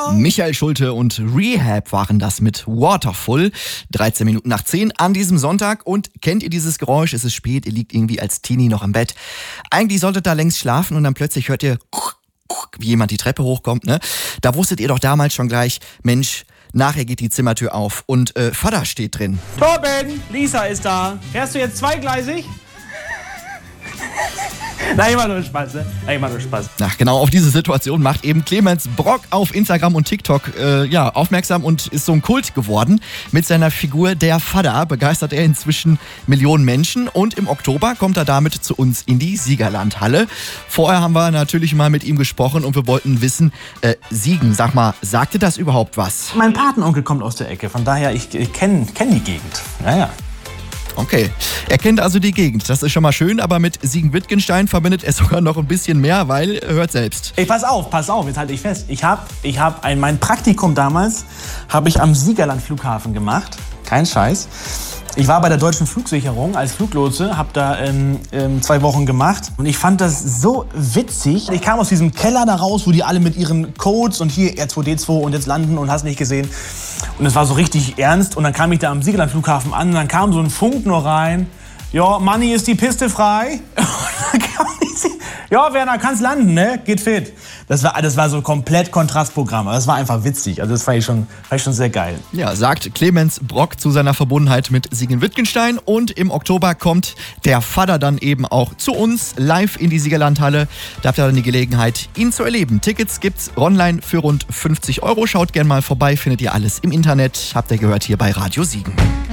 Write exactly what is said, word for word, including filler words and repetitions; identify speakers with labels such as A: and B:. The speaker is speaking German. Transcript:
A: Michael Schulte und Rehab waren das mit Waterful. dreizehn Minuten nach zehn an diesem Sonntag. Und kennt ihr dieses Geräusch? Es ist spät, ihr liegt irgendwie als Teenie noch im Bett. Eigentlich solltet ihr da längst schlafen und dann plötzlich hört ihr, wie jemand die Treppe hochkommt, ne? Da wusstet ihr doch damals schon gleich, Mensch, nachher geht die Zimmertür auf und äh, Vater steht drin.
B: Torben, Lisa ist da. Fährst du jetzt zweigleisig? Nein, immer nur Spaß, ne? Nein, immer nur Spaß.
A: Ach, genau auf diese Situation macht eben Clemens Brock auf Instagram und TikTok äh, ja, aufmerksam und ist so ein Kult geworden. Mit seiner Figur Der Vater begeistert er inzwischen Millionen Menschen und im Oktober kommt er damit zu uns in die Siegerlandhalle. Vorher haben wir natürlich mal mit ihm gesprochen und wir wollten wissen, äh, Siegen, sag mal, sagte das überhaupt was?
B: Mein Patenonkel kommt aus der Ecke, von daher, ich, ich kenne kenn die Gegend. Naja.
A: Okay, er kennt also die Gegend. Das ist schon mal schön, aber mit Siegen-Wittgenstein verbindet er sogar noch ein bisschen mehr, weil, er hört selbst.
B: Ey, pass auf, pass auf, jetzt halte ich fest. Ich habe ich hab ein, mein Praktikum damals habe ich am Siegerland-Flughafen gemacht. Kein Scheiß. Ich war bei der Deutschen Flugsicherung als Fluglotse, habe da ähm, ähm, zwei Wochen gemacht und ich fand das so witzig. Ich kam aus diesem Keller da raus, wo die alle mit ihren Codes und hier R zwei D zwei und jetzt landen und hast nicht gesehen. Und es war so richtig ernst und dann kam ich da am Siegerland-Flughafen an und dann kam so ein Funk nur rein. Ja, Manni, ist die Piste frei? Und dann kam ich, ja, Werner, kannst landen, ne? Geht fit. Das war, das war so komplett Kontrastprogramm. Das war einfach witzig. Also das fand ich schon, fand ich schon sehr geil.
A: Ja, sagt Clemens Brock zu seiner Verbundenheit mit Siegen-Wittgenstein. Und im Oktober kommt der Vater dann eben auch zu uns live in die Siegerlandhalle. Da habt ihr dann die Gelegenheit, ihn zu erleben. Tickets gibt's online für rund fünfzig Euro. Schaut gerne mal vorbei, findet ihr alles im Internet. Habt ihr gehört hier bei Radio Siegen.